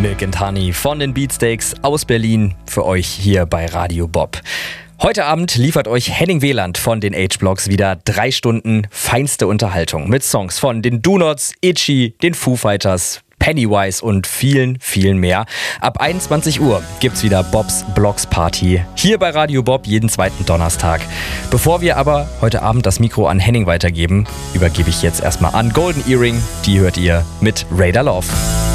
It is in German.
Milk and Honey von den Beatsteaks aus Berlin für euch hier bei Radio Bob. Heute Abend liefert euch Henning Wieland von den H-Blocks wieder 3 Stunden feinste Unterhaltung mit Songs von den Do-Nots, Itchy, den Foo Fighters, Pennywise und vielen, vielen mehr. Ab 21 Uhr gibt's wieder Bobs Blocks Party hier bei Radio Bob jeden zweiten Donnerstag. Bevor wir aber heute Abend das Mikro an Henning weitergeben, übergebe ich jetzt erstmal an Golden Earring. Die hört ihr mit Radar Love.